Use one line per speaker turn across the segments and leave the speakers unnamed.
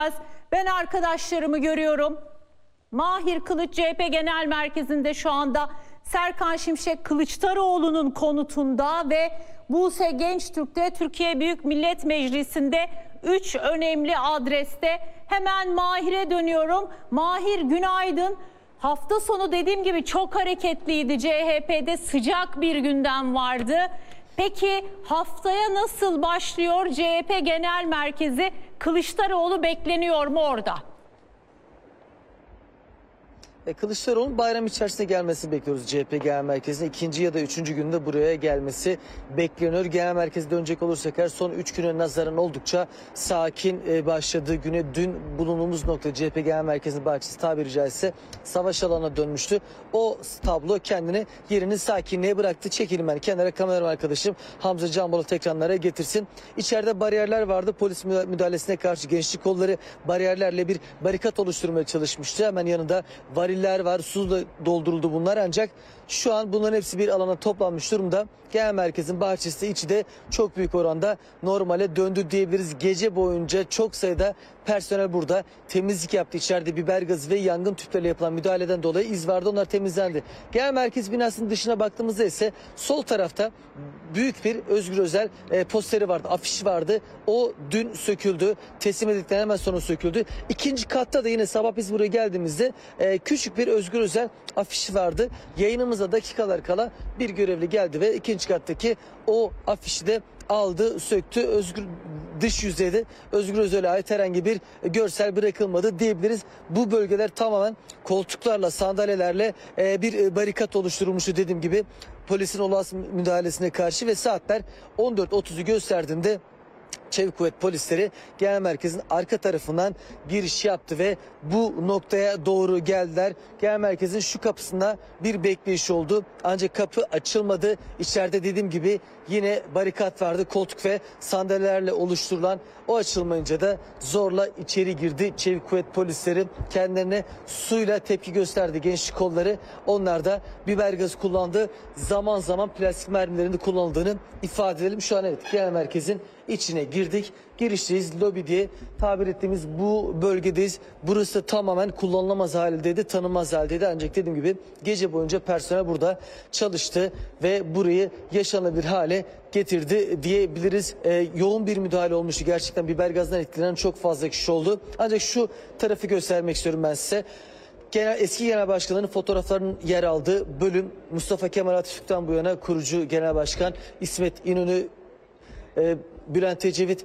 Ben arkadaşlarımı görüyorum. Mahir Kılıç CHP Genel Merkezi'nde şu anda Serkan Şimşek Kılıçdaroğlu'nun konutunda ve Buse Gençtürk'te Türkiye Büyük Millet Meclisi'nde 3 önemli adreste. Hemen Mahir'e dönüyorum. Mahir, günaydın. Hafta sonu dediğim gibi çok hareketliydi. CHP'de sıcak bir gündem vardı. Peki haftaya nasıl başlıyor CHP Genel Merkezi? Kılıçdaroğlu bekleniyor mu orada?
Kılıçdaroğlu'nun bayram içerisinde gelmesini bekliyoruz CHP Genel Merkezi'ne. İkinci ya da üçüncü günde buraya gelmesi bekleniyor. Genel Merkez'e dönecek olursak her son 3 güne nazaran oldukça sakin başladığı güne dün bulunduğumuz nokta CHP Genel Merkezi'nin bahçesi tabiri caizse savaş alanına dönmüştü. O tablo kendini yerini sakinliğe bıraktı. Çekelim ben kenara, kameram arkadaşım Hamza Canbolat ekranlara getirsin. İçeride bariyerler vardı. Polis müdahalesine karşı gençlik kolları bariyerlerle bir barikat oluşturmaya çalışmıştı. Hemen yanında variller var, suyla dolduruldu bunlar, ancak şu an bunların hepsi bir alana toplanmış durumda. Genel merkezin bahçesi içi de çok büyük oranda normale döndü diyebiliriz. Gece boyunca çok sayıda personel burada temizlik yaptı. İçeride biber gazı ve yangın tüpleriyle yapılan müdahaleden dolayı iz vardı. Onlar temizlendi. Genel merkez binasının dışına baktığımızda ise sol tarafta büyük bir Özgür Özel posteri vardı, afiş vardı. O dün söküldü. Teslim edildikten hemen sonra söküldü. İkinci katta da yine sabah biz buraya geldiğimizde küçük bir Özgür Özel afişi vardı. Yayınımıza dakikalar kala bir görevli geldi ve ikinci kattaki o afişi de aldı, söktü. Dış yüzeyde Özgür Özel'e ait herhangi bir görsel bırakılmadı diyebiliriz. Bu bölgeler tamamen koltuklarla, sandalyelerle bir barikat oluşturulmuştu dediğim gibi polisin olası müdahalesine karşı ve saatler 14.30'u gösterdiğinde Çevik Kuvvet polisleri genel merkezin arka tarafından giriş yaptı ve bu noktaya doğru geldiler. Genel merkezin şu kapısında bir bekleyiş oldu. Ancak kapı açılmadı. İçeride dediğim gibi yine barikat vardı. Koltuk ve sandalyelerle oluşturulan, o açılmayınca da zorla içeri girdi. Çevik Kuvvet polisleri kendilerine suyla tepki gösterdi. Gençlik kolları, onlar da biber gazı kullandı. Zaman zaman plastik mermilerinde kullanıldığını ifade edelim. Şu an evet genel merkezin içine girdik. Girişteyiz. Lobi diye tabir ettiğimiz bu bölgedeyiz. Burası tamamen kullanılamaz haldeydi, tanınmaz haldeydi. Ancak dediğim gibi gece boyunca personel burada çalıştı ve burayı yaşanabilir hale getirdi diyebiliriz. Yoğun bir müdahale olmuştu. Gerçekten biber gazından etkilenen çok fazla kişi oldu. Ancak şu tarafı göstermek istiyorum ben size. Eski genel başkanların fotoğraflarının yer aldığı bölüm, Mustafa Kemal Atatürk'ten bu yana kurucu genel başkan İsmet İnönü, Bülent Ecevit,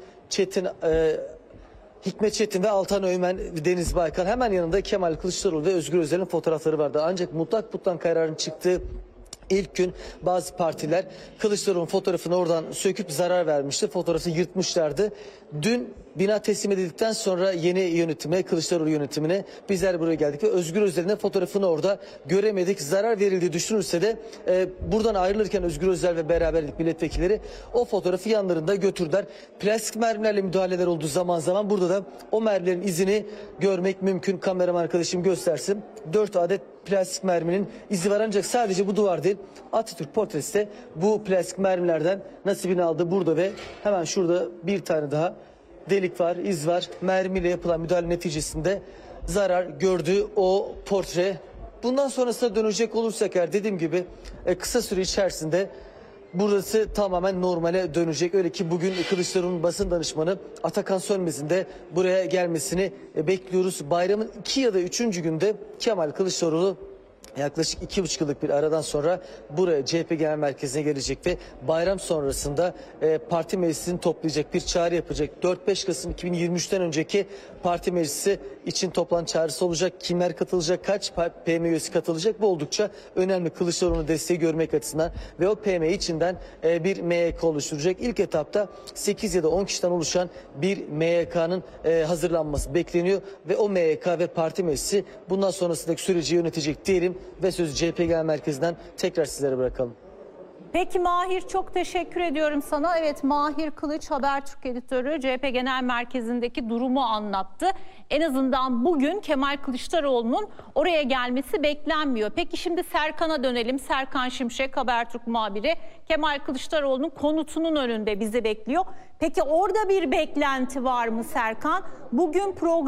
Hikmet Çetin ve Altan Öğmen, Deniz Baykan, hemen yanında Kemal Kılıçdaroğlu ve Özgür Özel'in fotoğrafları vardı. Ancak mutlak butlan kararın çıktığı İlk gün bazı partiler Kılıçdaroğlu'nun fotoğrafını oradan söküp zarar vermişti. Fotoğrafı yırtmışlardı. Dün bina teslim edildikten sonra yeni yönetime, Kılıçdaroğlu yönetimine bizler buraya geldik ve Özgür Özel'in fotoğrafını orada göremedik. Zarar verildiği düşünülse de buradan ayrılırken Özgür Özel ve beraberlik milletvekilleri o fotoğrafı yanlarında götürdüler. Plastik mermilerle müdahaleler oldu zaman zaman. Burada da o mermilerin izini görmek mümkün. Kameram arkadaşım göstersin. 4 adet plastik merminin izi var, ancak sadece bu duvar değil, Atatürk portresi de bu plastik mermilerden nasibini aldı burada ve hemen şurada bir tane daha delik var, iz var. Mermiyle yapılan müdahale neticesinde zarar gördüğü o portre. Bundan sonrasına dönecek olursak eğer dediğim gibi kısa süre içerisinde burası tamamen normale dönecek. Öyle ki bugün Kılıçdaroğlu'nun basın danışmanı Atakan Sönmez'in de buraya gelmesini bekliyoruz. Bayramın 2 ya da 3. günde Kemal Kılıçdaroğlu yaklaşık 2,5 yıllık bir aradan sonra buraya CHP Genel Merkezi'ne gelecek ve bayram sonrasında parti meclisini toplayacak, bir çağrı yapacak. 4-5 Kasım 2023'ten önceki parti meclisi için toplantı çağrısı olacak. Kimler katılacak, kaç PM üyesi katılacak, bu oldukça önemli Kılıçdaroğlu'nun desteği görmek açısından ve o PM içinden bir MYK oluşturacak. İlk etapta 8 ya da 10 kişiden oluşan bir MYK'nın hazırlanması bekleniyor ve o MYK ve parti meclisi bundan sonrasındaki süreci yönetecek diyelim. Ve sözü CHP Genel Merkezi'nden tekrar sizlere bırakalım.
Peki Mahir, çok teşekkür ediyorum sana. Evet, Mahir Kılıç, Habertürk editörü, CHP Genel Merkezi'ndeki durumu anlattı. En azından bugün Kemal Kılıçdaroğlu'nun oraya gelmesi beklenmiyor. Peki şimdi Serkan'a dönelim. Serkan Şimşek, Habertürk muhabiri, Kemal Kılıçdaroğlu'nun konutunun önünde bizi bekliyor. Peki orada bir beklenti var mı Serkan? Bugün program